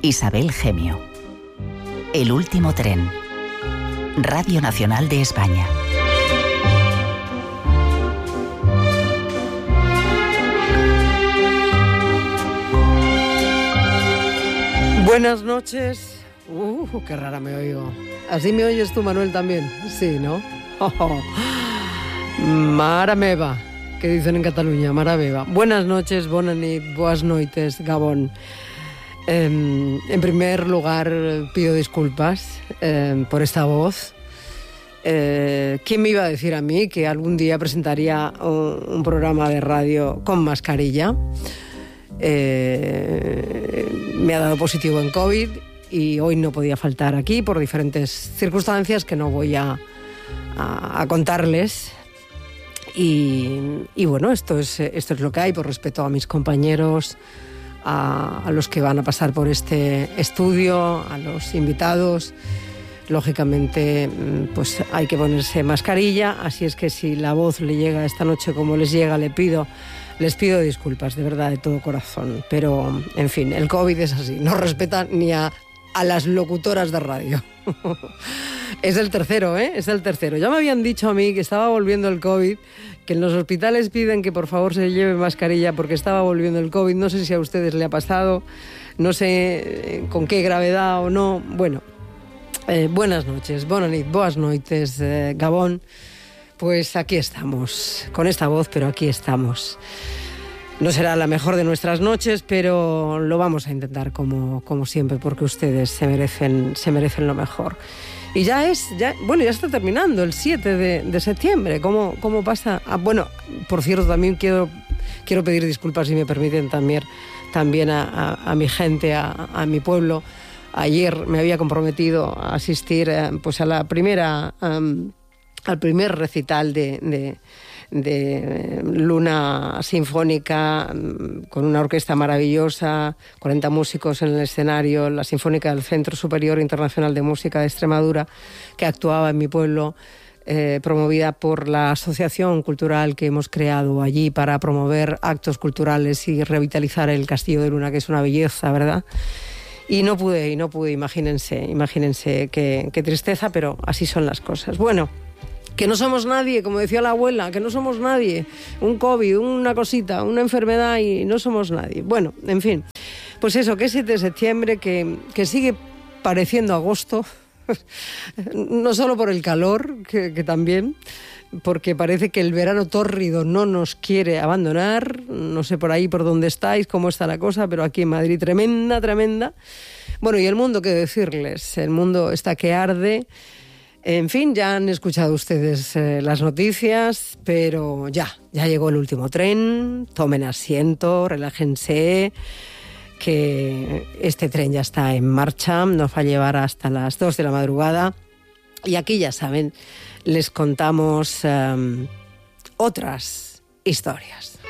Isabel Gemio. El último tren. Radio Nacional de España. Buenas noches. Qué rara me oigo. ¿Así me oyes tú, Manuel, también? Sí, ¿no? Mara meva, que dicen en Cataluña, Mara meva. Buenas noches, bona nit, boas noites, Gabón. En primer lugar, pido disculpas por esta voz. ¿Quién me iba a decir a mí que algún día presentaría un programa de radio con mascarilla? Me ha dado positivo en COVID y hoy no podía faltar aquí por diferentes circunstancias que no voy a contarles. Y bueno, esto es lo que hay, por respeto a mis compañeros, a los que van a pasar por este estudio, a los invitados. Lógicamente, pues hay que ponerse mascarilla, así es que si la voz le llega esta noche como les llega, les pido disculpas, de verdad, de todo corazón. Pero, en fin, el COVID es así, no respeta ni a las locutoras de radio. Es el tercero, ¿eh? Es el tercero. Ya me habían dicho a mí que estaba volviendo el COVID, que en los hospitales piden que por favor se lleve mascarilla porque estaba volviendo el COVID. No sé si a ustedes le ha pasado, no sé con qué gravedad o no. Bueno, buenas noches, bona nit, boas noites, Gabón. Pues aquí estamos, con esta voz, pero aquí estamos. No será la mejor de nuestras noches, pero lo vamos a intentar como siempre, porque ustedes se merecen lo mejor. Y ya está terminando el 7 de septiembre. ¿Cómo pasa? Bueno, por cierto, también quiero pedir disculpas, si me permiten, también a mi gente, a mi pueblo. Ayer me había comprometido a asistir pues a la primera... al primer recital de Luna Sinfónica, con una orquesta maravillosa, 40 músicos en el escenario, la Sinfónica del Centro Superior Internacional de Música de Extremadura, que actuaba en mi pueblo, promovida por la asociación cultural que hemos creado allí para promover actos culturales y revitalizar el Castillo de Luna, que es una belleza, ¿verdad? Y no pude, imagínense qué tristeza, pero así son las cosas. Bueno, que no somos nadie, como decía la abuela, que no somos nadie. Un COVID, una cosita, una enfermedad y no somos nadie. Bueno, en fin, pues eso, que es 7 de septiembre, que sigue pareciendo agosto, no solo por el calor, que también, porque parece que el verano tórrido no nos quiere abandonar. No sé por ahí por dónde estáis, cómo está la cosa, pero aquí en Madrid tremenda. Bueno, y el mundo, ¿qué decirles? El mundo está que arde. En fin, ya han escuchado ustedes las noticias, pero ya llegó el último tren. Tomen asiento, relájense, que este tren ya está en marcha, nos va a llevar hasta las 2 de la madrugada. Y aquí, ya saben, les contamos otras historias.